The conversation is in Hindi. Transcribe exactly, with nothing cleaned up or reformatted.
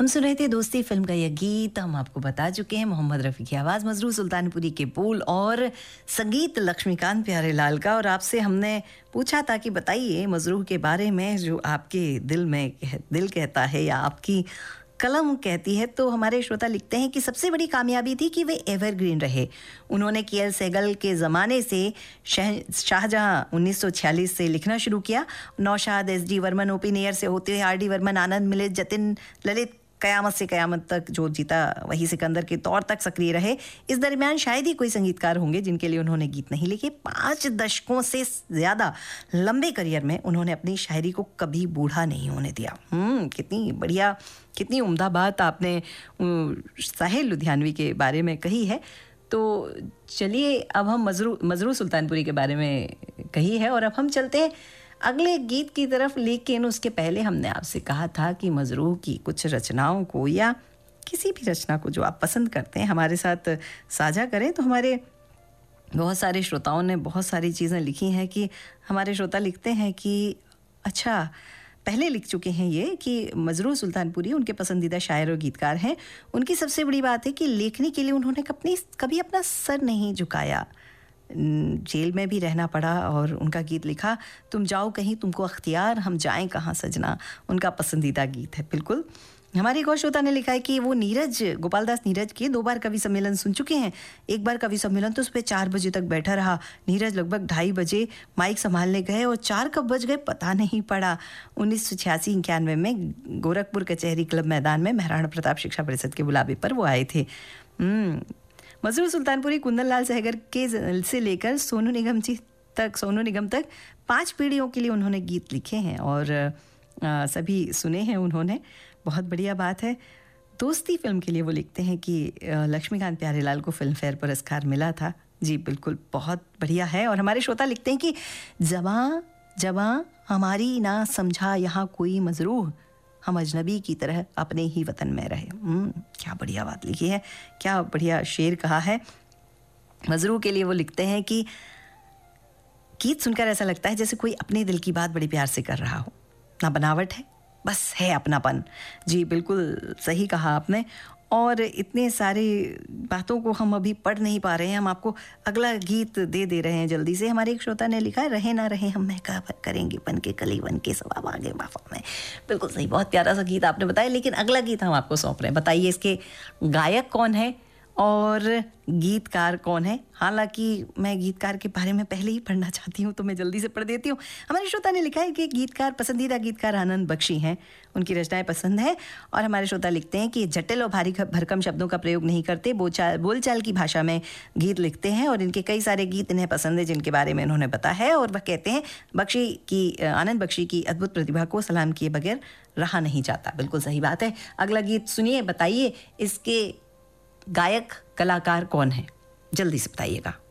हम सुन रहे थे दोस्ती फिल्म का यह गीत। हम आपको बता चुके हैं मोहम्मद रफ़ी की आवाज़, मजरू सुल्तानपुरी के बोल और संगीत लक्ष्मीकांत प्यारेलाल का। और आपसे हमने पूछा था कि बताइए मजरू के बारे में, जो आपके दिल में दिल कहता है या आपकी कलम कहती है। तो हमारे श्रोता लिखते हैं कि सबसे बड़ी कामयाबी थी कि वे एवरग्रीन रहे। उन्होंने के एल सहगल के ज़माने से शाहजहां उन्नीस सौ छियालीस से लिखना शुरू किया। Naushad, S D Varman, O P Nayyar से होते हुए आर डी वर्मन, आनंद मिलित, जतिन ललित, कयामत से कयामत तक जो जीता वही सिकंदर के तौर तक सक्रिय रहे। इस दरमियान शायद ही कोई संगीतकार होंगे जिनके लिए उन्होंने गीत नहीं लिखे। पाँच दशकों से ज़्यादा लंबे करियर में उन्होंने अपनी शायरी को कभी बूढ़ा नहीं होने दिया। हम्म कितनी बढ़िया, कितनी उम्दा बात आपने साहिल लुधियानवी के बारे में कही है। तो चलिए अब हम मजरू मजरू सुल्तानपुरी के बारे में कही है और अब हम चलते हैं अगले गीत की तरफ। लेकिन उसके पहले हमने आपसे कहा था कि मजरू की कुछ रचनाओं को या किसी भी रचना को जो आप पसंद करते हैं हमारे साथ साझा करें। तो हमारे बहुत सारे श्रोताओं ने बहुत सारी चीज़ें लिखी हैं कि हमारे श्रोता लिखते हैं कि अच्छा, पहले लिख चुके हैं ये कि मजरू सुल्तानपुरी उनके पसंदीदा शायर और गीतकार हैं। उनकी सबसे बड़ी बात है कि लेखनी के लिए उन्होंने अपनी कभी अपना सर नहीं झुकाया। जेल में भी रहना पड़ा और उनका गीत लिखा, तुम जाओ कहीं तुमको अख्तियार, हम जाएं कहाँ सजना, उनका पसंदीदा गीत है। बिल्कुल। हमारी एक और श्रोता ने लिखा है कि वो नीरज, गोपाल दास नीरज के दो बार कवि सम्मेलन सुन चुके हैं। एक बार कवि सम्मेलन तो उस पर चार बजे तक बैठा रहा। नीरज लगभग ढाई बजे माइक संभालने गए और चार कब बज गए पता नहीं पड़ा। उन्नीस सौ छियासी इक्यानवे में गोरखपुर कचहरी क्लब मैदान में महाराणा प्रताप शिक्षा परिषद के बुलावे पर वो आए थे। मजरू सुल्तानपुरी कुंदन लाल सहगर के से लेकर सोनू निगम जी तक सोनू निगम तक पांच पीढ़ियों के लिए उन्होंने गीत लिखे हैं और आ, सभी सुने हैं उन्होंने। बहुत बढ़िया बात है। दोस्ती फिल्म के लिए वो लिखते हैं कि लक्ष्मीकांत प्यारेलाल को फिल्म फेयर पुरस्कार मिला था। जी बिल्कुल, बहुत बढ़िया है। और हमारे श्रोता लिखते हैं कि जवां जवां हमारी ना समझा यहाँ कोई मजरूह, हम अजनबी की तरह अपने ही वतन में रहे। क्या बढ़िया बात लिखी है, क्या बढ़िया शेर कहा है। मजरू के लिए वो लिखते हैं कि गीत सुनकर ऐसा लगता है जैसे कोई अपने दिल की बात बड़े प्यार से कर रहा हो। ना बनावट है, बस है अपनापन। जी बिल्कुल सही कहा आपने। और इतने सारे बातों को हम अभी पढ़ नहीं पा रहे हैं, हम आपको अगला गीत दे दे रहे हैं जल्दी से। हमारे एक श्रोता ने लिखा है, रहे ना रहे हम महका करेंगे बन के कली बन के सब आगे बाफा में। बिल्कुल सही, बहुत प्यारा सा गीत आपने बताया। लेकिन अगला गीत हम आपको सौंप रहे हैं। बताइए इसके गायक कौन है और गीतकार कौन है। हालांकि मैं गीतकार के बारे में पहले ही पढ़ना चाहती हूँ तो मैं जल्दी से पढ़ देती हूँ। हमारे श्रोता ने लिखा है कि गीतकार, पसंदीदा गीतकार आनंद बख्शी हैं, उनकी रचनाएं पसंद हैं। और हमारे श्रोता लिखते हैं कि जटिल और भारी भरकम शब्दों का प्रयोग नहीं करते, बोलचाल बोलचाल की भाषा में गीत लिखते हैं और इनके कई सारे गीत इन्हें पसंद है जिनके बारे में इन्होंने बताया है। और वह कहते हैं बख्शी की आनंद बख्शी की अद्भुत प्रतिभा को सलाम किए बगैर रहा नहीं जाता। बिल्कुल सही बात है। अगला गीत सुनिए, बताइए इसके गायक कलाकार कौन है, जल्दी से बताइएगा।